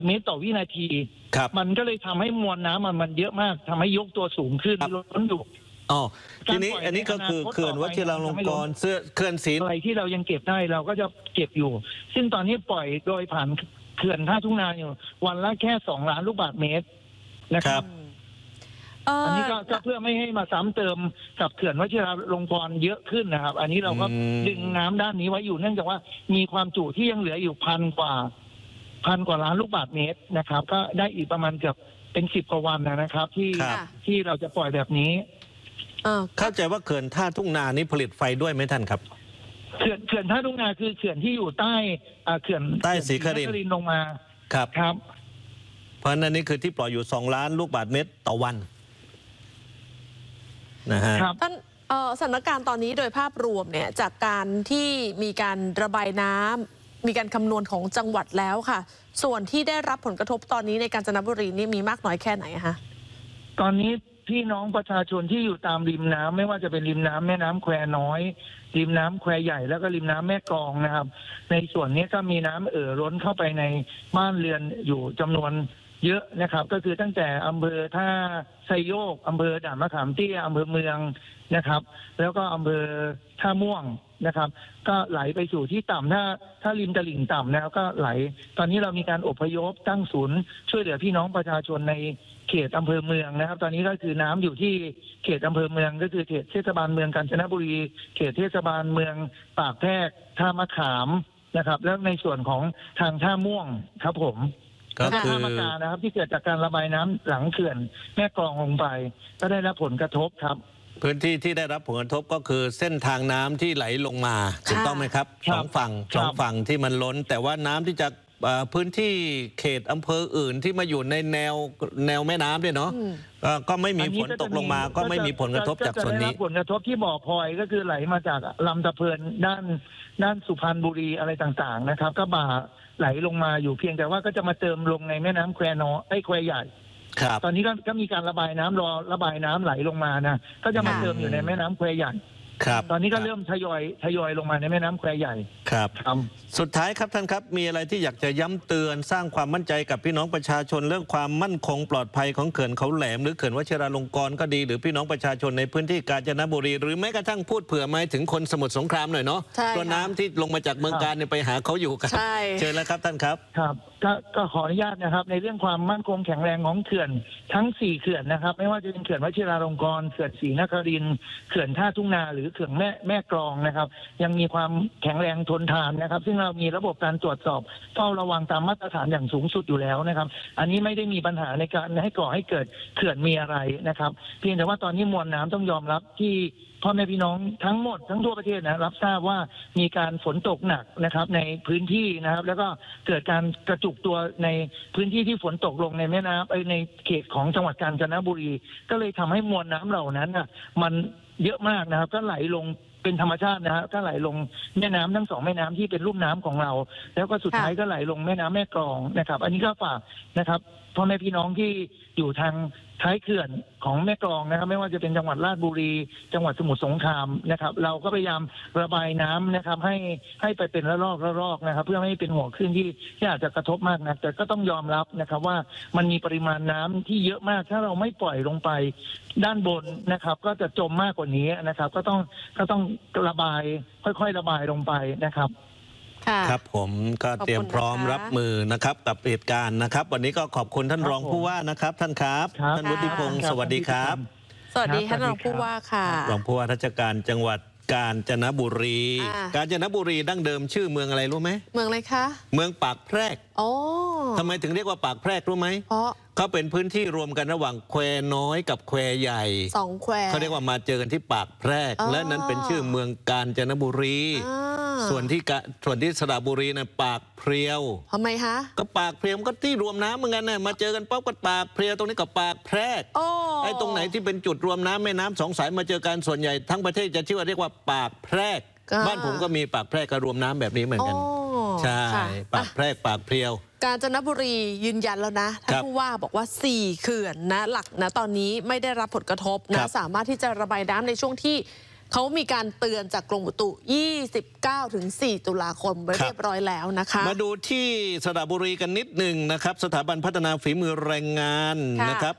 เมตรต่อวินาทีมันก็เลยทำให้มวลน้ำมันเยอะมากทำให้ยกตัวสูงขึ้นล้นอยู่ทีนี้อันนี้ก็คือเขื่อนวชิราลงกรณ์เขื่อนศรีอะไรที่เรายังเก็บได้เราก็จะเก็บอยู่ซึ่งตอนนี้ปล่อยโดยผ่านเขื่อนท่าทุ่งนาอยู่วันละแค่2 ล้านลูกบาศก์เมตรนะครับอันนี้ก็เพื่อไม่ให้มาซ้ำเติมกับเขื่อนวชิราลงกรณ์เยอะขึ้นนะครับอันนี้เราก็ดึงน้ำด้านนี้ไว้อยู่เนื่องจากว่ามีความจุที่ยังเหลืออยู่พันกว่าล้านลูกบาศก์เมตรนะครับก็ได้อีกประมาณเกือบเป็น10 กว่าวันนะครับที่เราจะปล่อยแบบนี้เข้าใจว่าเขื่อนท่าทุ่งนานี้ผลิตไฟด้วยไหมท่านครับเขื่อนท่าทุ่งนาคือเขื่อนที่อยู่ใต้เขื่อนใต้ศรีนครินทร์ลงมาครับเพราะนั้นนี่คือที่ปล่อยอยู่2 ล้านลูกบาศก์เมตรต่อวันนะฮะท่านสถานการณ์ตอนนี้โดยภาพรวมเนี่ยจากการที่มีการระบายน้ำมีการคำนวณของจังหวัดแล้วค่ะส่วนที่ได้รับผลกระทบตอนนี้ในกาญจนบุรีนี่มีมากน้อยแค่ไหนคะตอนนี้พี่น้องประชาชนที่อยู่ตามริมน้ำไม่ว่าจะเป็นริมน้ำแม่น้ำแควน้อยริมน้ำแควใหญ่แล้วก็ริมน้ำแม่กลองนะครับในส่วนนี้ก็มีน้ำล้นเข้าไปในบ้านเรือนอยู่จำนวนเยอะนะครับก็คือตั้งแต่อำเภอท่าไซโยกอำเภอด่านมะขามเตี้ยอำเภอเมืองนะครับแล้วก็อำเภอท่าม่วงนะครับก็ไหลไปสู่ที่ต่ำถ้าริมตลิ่งต่ำนะครับก็ไหลตอนนี้เรามีการอพยพตั้งศูนย์ช่วยเหลือพี่น้องประชาชนในเขตอำเภอเมืองนะครับตอนนี้ก็คือน้ำอยู่ที่เขตอำเภอเมืองก็คือเขตเทศบาลเมืองกาญจนบุรีเขตเทศบาลเมืองปากแพรกท่ามะขามนะครับแล้วในส่วนของทางท่าม่วงครับผมก็คือท่ามะกานะครับที่เกิดจากการระบายน้ำหลังเขื่อนแม่กลองลงไปก็ได้รับผลกระทบครับพื้นที่ที่ได้รับผลกระทบก็คือเส้นทางน้ำที่ไหลลงมาถูกต้องไหมครับสองฝั่งที่มันล้นแต่ว่าน้ำที่จากพื้นที่เขตอำเภออื่นที่มาอยู่ในแนวแม่น้ำด้วยเนาะก็ไม่มีฝนตกลงมาก็ไม่มีผลกระทบจากส่วนนี้ผลกระทบที่บ่อพลอยก็คือไหลมาจากลำตะเพินด้านสุพรรณบุรีอะไรต่างๆนะครับก็บ่าไหลลงมาอยู่เพียงแต่ว่าก็จะมาเติมลงในแม่น้ำแควแควใหญ่ตอนนี้ก็มีการระบายน้ำรอระบายน้ำไหลลงมานะก็จะมาเติมอยู่ในแม่น้ำแควใหญ่ตอนนี้ก็เริ่มทยอยลงมาในแม่น้ำแควใหญ่ครับสุดท้ายครับท่านครับมีอะไรที่อยากจะย้ำเตือนสร้างความมั่นใจกับพี่น้องประชาชนเรื่องความมั่นคงปลอดภัยของเขื่อนเขาแหลมหรือเขื่อนวชิราลงกรณ์ก็ดีหรือพี่น้องประชาชนในพื้นที่กาญจนบุรีหรือแม้กระทั่งพูดเผื่อมาถึงคนสมุทรสงครามหน่อยเนาะตัวน้ำที่ลงมาจากเมืองกาญไปหาเขาอยู่กันเชิญแล้วครับท่านครับครับก็ขออนุญาตนะครับในเรื่องความมั่นคงแข็งแรงของเขื่อนทั้ง4 เขื่อนนะครับไม่ว่าจะเป็นเขื่อนวชิราลงกรณ์เขื่อนศรีนครินทร์เขื่อนท่าทุ่งนาหรือเขื่อนแม่กลองนะครับยังมีความแข็งแรงทนทานนะครับซึ่งเรามีระบบการตรวจสอบเฝ้าระวังตามมาตรฐานอย่างสูงสุดอยู่แล้วนะครับอันนี้ไม่ได้มีปัญหาในการให้ก่อให้เกิดเขื่อนมีอะไรนะครับเพียงแต่ว่าตอนนี้มวลน้ำต้องยอมรับที่พ่อแม่พี่น้องทั้งหมดทั้งทั่วประเทศนะรับทราบว่ามีการฝนตกหนักนะครับในพื้นที่นะครับแล้วก็เกิดการกระจุกตัวในพื้นที่ที่ฝนตกลงในแม่น้ำในเขตของจังหวัดกาญจนบุรีก็เลยทำให้มวลน้ำเหล่านั้นมันเยอะมากนะครับก็ไหลลงเป็นธรรมชาตินะครับก็ไหลลงแม่น้ำทั้ง2 แม่น้ำที่เป็นลุ่มน้ำของเราแล้วก็สุดท้ายก็ไหลลงแม่น้ำแม่กลองนะครับอันนี้ก็ฝากนะครับพ่อแม่พี่น้องที่อยู่ทางท้ายเขื่อนของแม่กลองนะครับไม่ว่าจะเป็นจังหวัดราชบุรีจังหวัดสมุทรสงครามนะครับเราก็พยายามระบายน้ำนะครับให้ไปเป็นระลอกนะครับเพื่อไม่ให้เป็นหัวขึ้นที่อาจจะกระทบมากนะแต่ก็ต้องยอมรับนะครับว่ามันมีปริมาณน้ำที่เยอะมากถ้าเราไม่ปล่อยลงไปด้านบนนะครับก็จะจมมากกว่านี้นะครับก็ต้องระบายค่อยๆระบายลงไปนะครับครับผมก็เตรียมพร้อมรับมือนะครับกับเหตุการณ์นะครับวันนี้ก็ขอบคุณท่านรองผู้ว่านะครับท่านครับท่านวุฒิพงศ์สวัสดีครับสวัสดีท่านรองผู้ว่าค่ะรองผู้ว่าราชการจังหวัดกาญจนบุรีกาญจนบุรีดั้งเดิมชื่อเมืองอะไรรู้ไหมเมืองอะไรคะเมืองปากแพรกทำไมถึงเรียกว่าปากแพรกรู้ไหมเพราะเขาเป็นพื้นที่รวมกันระหว่างแควน้อยกับแควใหญ่ 2 แควเขาเรียกว่ามาเจอกันที่ปากแพรกและนั้นเป็นชื่อเมืองกาญจนบุรีส่วนที่สระบุรีนะปากเพรียวทำไมคะก็ปากเพรียวก็ที่รวมน้ำเหมือนกันนะมาเจอกันป๊อบก็ปากเพรียวตรงนี้ก็ปากแพรกไอ้ตรงไหนที่เป็นจุดรวมน้ำแม่น้ำ2 สายมาเจอกันส่วนใหญ่ทั้งประเทศจะชื่อว่าเรียกว่าปากแพรกบ้านผมก็มีปากแพรกกับรวมน้ำแบบนี้เหมือนกันใช่ปากแพรกปากเพรียวกาญจนบุรียืนยันแล้วนะท่านผู้ว่าบอกว่า4 เขื่อนนะหลักนะตอนนี้ไม่ได้รับผลกระทบนะสามารถที่จะระบายน้ำในช่วงที่เขามีการเตือนจากกรมอุตุ 29 ถึง 4 ตุลาคมไว้เรียบร้อยแล้วนะคะมาดูที่สระบุรีกันนิดหนึ่งนะครับสถาบันพัฒนาฝีมือแรงงานนะครับ